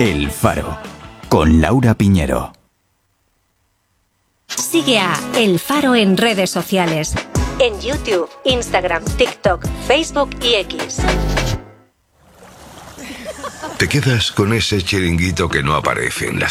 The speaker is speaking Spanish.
El Faro, con Laura Piñero. Sigue a El Faro en redes sociales. En YouTube, Instagram, TikTok, Facebook y X. Te quedas con ese chiringuito que no aparece en las